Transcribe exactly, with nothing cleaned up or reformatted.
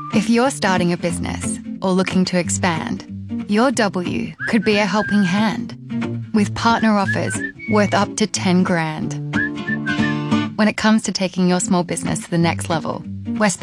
If you're starting a business or looking to expand, your W could be a helping hand with partner offers worth up to ten grand. When it comes to taking your small business to the next level,